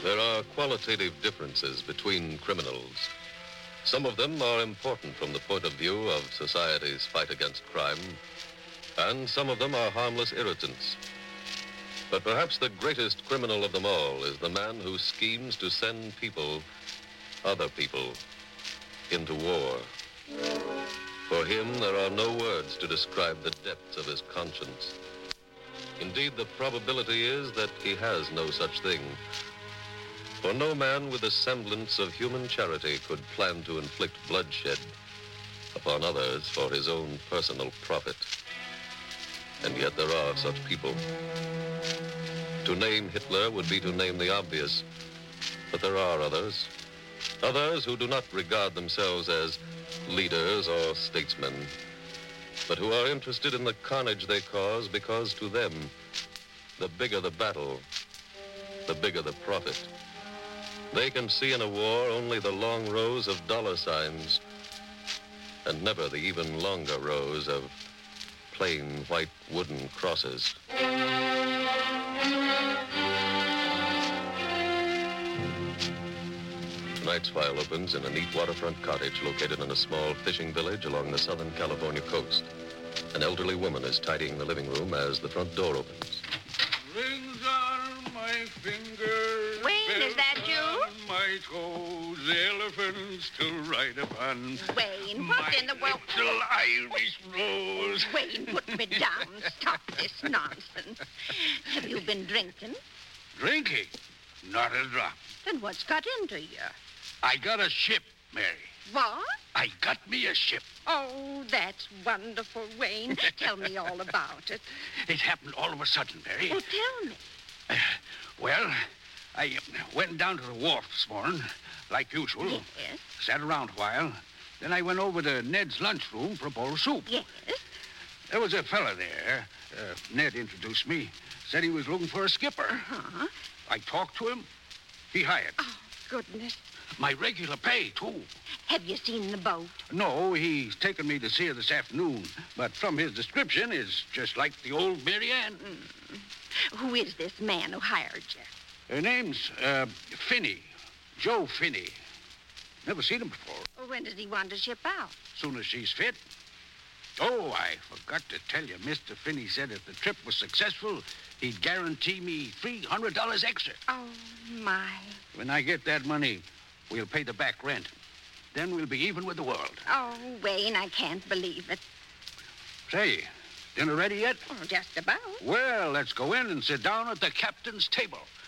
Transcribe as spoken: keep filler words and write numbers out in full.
There are qualitative differences between criminals. Some of them are important from the point of view of society's fight against crime, and some of them are harmless irritants. But perhaps the greatest criminal of them all is the man who schemes to send people, other people, into war. For him, there are no words to describe the depths of his conscience. Indeed, the probability is that he has no such thing. For no man with a semblance of human charity could plan to inflict bloodshed upon others for his own personal profit. And yet there are such people. To name Hitler would be to name the obvious, but there are others. Others who do not regard themselves as leaders or statesmen, but who are interested in the carnage they cause because to them, the bigger the battle, the bigger the profit. They can see in a war only the long rows of dollar signs and never the even longer rows of plain white wooden crosses. Tonight's file opens in a neat waterfront cottage located in a small fishing village along the Southern California coast. An elderly woman is tidying the living room as the front door opens. Rings on my fingers. Wayne, is that you? On my toes, elephants to ride upon. Wayne, what my in the world? Little Irish rose. Wayne, put me down. Stop this nonsense. Have you been drinking? Drinking? Not a drop. Then what's got into you? I got a ship, Mary. What? I got me a ship. Oh, that's wonderful, Wayne. Tell me all about it. It happened all of a sudden, Mary. Oh, tell me. Uh, well, I uh, went down to the wharf this morning, like usual. Yes. Sat around a while. Then I went over to Ned's lunchroom for a bowl of soup. Yes. There was a fella there. Uh, Ned introduced me. Said he was looking for a skipper. Uh-huh. I talked to him. He hired. Oh, goodness. My regular pay, too. Have you seen the boat? No, he's taken me to see her this afternoon. But from his description, it's just like the old Mary Ann. Mm. Who is this man who hired you? Her name's uh, Finney. Joe Finney. Never seen him before. Well, when does he want to ship out? Soon as she's fit. Oh, I forgot to tell you. Mister Finney said if the trip was successful, he'd guarantee me three hundred dollars extra. Oh, my. When I get that money, we'll pay the back rent. Then we'll be even with the world. Oh, Wayne, I can't believe it. Say, dinner ready yet? Oh, just about. Well, let's go in and sit down at the captain's table.